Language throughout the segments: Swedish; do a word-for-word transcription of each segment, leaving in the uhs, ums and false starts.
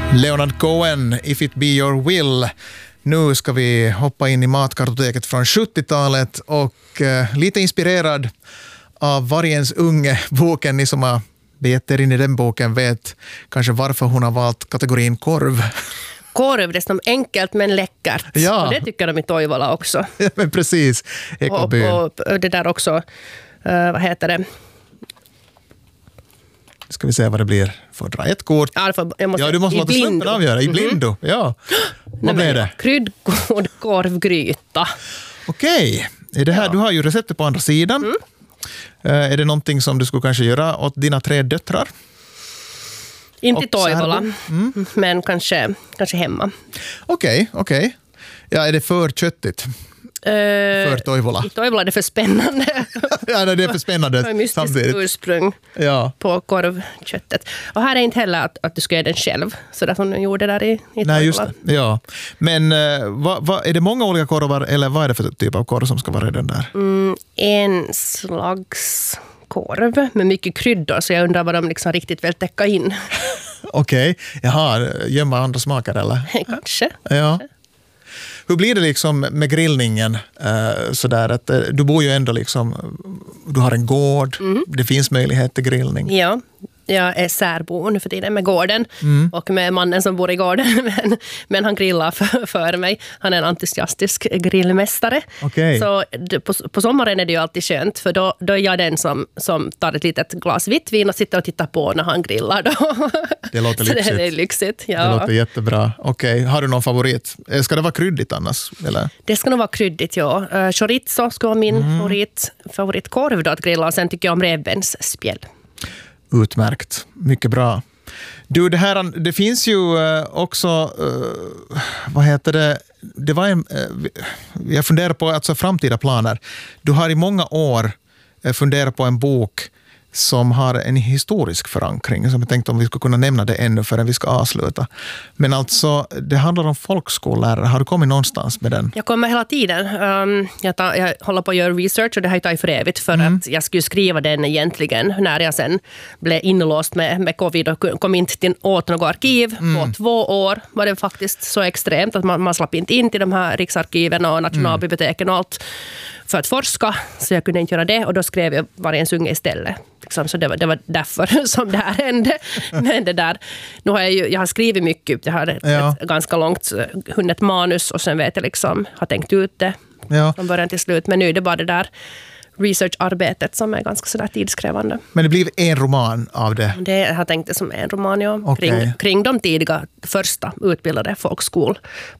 Leonard Cohen, If It Be Your Will. Nu ska vi hoppa in i matkartoteket från sjuttiotalet och eh, lite inspirerad av Vargens unge, boken. Ni som har begett er in i den boken vet kanske varför hon har valt kategorin korv. Korv, det är som enkelt men läckert. Ja. Och det tycker de i Toivola också. Ja, men precis. Ekobyn. Och, och det där också, uh, vad heter det? Ska vi se vad det blir. Får dra ett kort. Ja, för, jag måste, ja du måste låta slumpen avgöra. I blindo, mm-hmm. ja. Vad blev det? Kryddgod korvgryta. Okej, är det här, ja. Du har ju receptet på andra sidan. Mm. Uh, är det någonting som du skulle kanske göra åt dina tre döttrar? Inte i Toivola, mm. men kanske, kanske hemma. Okej, okay, okej. Okay. Ja, är det för köttigt? Uh, för Toivola? I Toivola är det för spännande. Ja, det är för spännande. Det är mystiskt ursprung ja. På korvköttet. Och här är inte heller att, att du ska göra den själv, så där som du gjorde där i, i Toivola. Nej, just det. Ja. Men uh, vad, vad, är det många olika korvar, eller vad är det för typ av korv som ska vara i den där? Mm, en slags korv med mycket kryddor, så jag undrar vad de liksom riktigt vill täcka in. Okej, okay. Jaha, gömma andra smaker eller? Kanske. Ja. Hur blir det liksom med grillningen? Uh, sådär att uh, du bor ju ändå liksom, du har en gård, mm. det finns möjlighet till grillning. Ja, jag är särbo nu för tiden med gården mm. och med mannen som bor i gården, men, men han grillar för, för mig. Han är en entusiastisk grillmästare. Okay. Så på, på sommaren är det ju alltid skönt, för då, då är jag den som, som tar ett litet glas vitt vin och sitter och tittar på när han grillar. Då. Det låter lyxigt. Så det är lyxigt, ja. Det låter jättebra. Okej, okay. Har du någon favorit? Ska det vara kryddigt annars? Eller? Det ska nog vara kryddigt, ja. Uh, chorizo ska vara min mm. favorit, favoritkorv då att grilla, och sen tycker jag om revbensspjäll. Utmärkt. Mycket bra. Du, det här, det finns ju också, vad heter det, det var en, jag funderar på alltså framtida planer. Du har i många år funderat på en bok som har en historisk förankring, som jag tänkte om vi skulle kunna nämna det ännu förrän vi ska avsluta. Men alltså, det handlar om folkskollärare. Har du kommit någonstans med den? Jag kommer hela tiden. Um, jag, tar, jag håller på att göra research, och det har jag tagit för evigt, för mm. att jag skulle skriva den egentligen när jag sen blev inlåst med, med covid och kom inte till, åt något arkiv. Mm. På två år var det faktiskt så extremt att man, man slapp inte in till de här riksarkiven och nationalbiblioteken och allt för att forska, så jag kunde inte göra det, och då skrev jag Vargens unge istället. Liksom, så det var, det var därför som det här hände. Men det där, nu har jag, ju, jag har skrivit mycket, jag har ett, ja. ett ganska långt hunnit manus, och sen vet jag liksom, har tänkt ut det ja. från början till slut, men nu är det bara det där researcharbetet som är ganska sådär tidskrävande. Men det blev en roman av det? Det jag har tänkt det som en roman, ja. Okay. Kring, kring de tidiga första utbildade folkskol,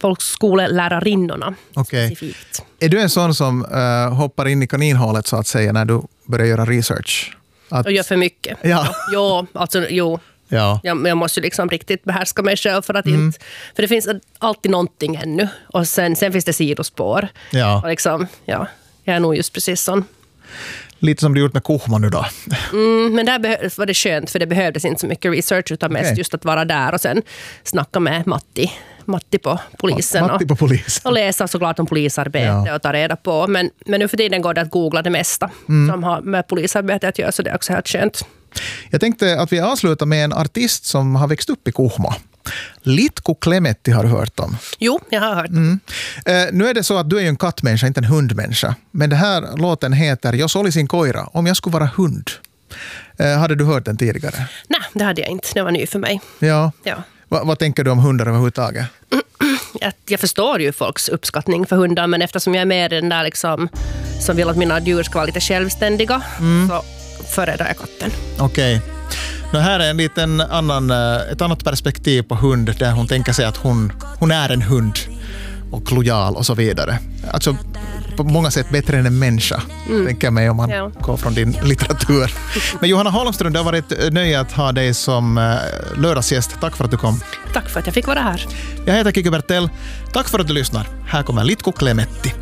folkskolelärarinnorna. Okay. Specifikt. Är du en sån som uh, hoppar in i kaninhålet så att säga när du börjar göra research? Att... Och gör för mycket. Ja. Jo, alltså jo. Ja. Jag, jag måste ju liksom riktigt behärska mig själv för att mm. inte... För det finns alltid någonting ännu. Och sen, sen finns det sidospår. Ja. Och liksom, ja, jag är nog just precis sån. Lite som du gjort med Kuhma nu då. Mm, men där behö- var det skönt, för det behövdes inte så mycket research, utan mest okay. just att vara där och sen snacka med Matti. Matti på polisen. Matti på polisen. Och, och läsa såklart om polisarbete ja. och ta reda på. Men, men nu för tiden går det att googla det mesta mm. som har med polisarbete att göra, så det är också helt skönt. Jag tänkte att vi avslutar med en artist som har växt upp i Kuhma. Litko Klemetti har du hört om. Jo, jag har hört. Mm. Eh, nu är det så att du är ju en kattmänniska, inte en hundmänniska. Men det här låten heter Jag såg sin koira, om jag skulle vara hund. Eh, hade du hört den tidigare? Nej, det hade jag inte. Det var ny för mig. Ja. ja. Va, vad tänker du om hundar överhuvudtaget? Jag, jag förstår ju folks uppskattning för hundar, men eftersom jag är med den där liksom, som vill att mina djur ska vara lite självständiga, mm. så föredrar jag katten. Okej. Okay. Det här är en liten annan, ett annat perspektiv på hund, där hon tänker sig att hon, hon är en hund och lojal och så vidare. Alltså på många sätt bättre än en människa, mm. tänker jag mig, om man ja. går från din litteratur. Men Johanna Holmström, det har varit ett nöje att ha dig som lördagsgäst. Tack för att du kom. Tack för att jag fick vara här. Jag heter Kikki Bertell. Tack för att du lyssnar. Här kommer Litko Klemetti.